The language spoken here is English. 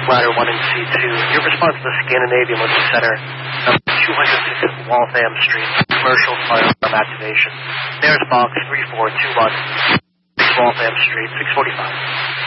Ladder 1 and C2. Your response to the Scandinavian Living Center, number 206 Waltham Street, commercial firearm activation. There's box 3421, Waltham Street, 645.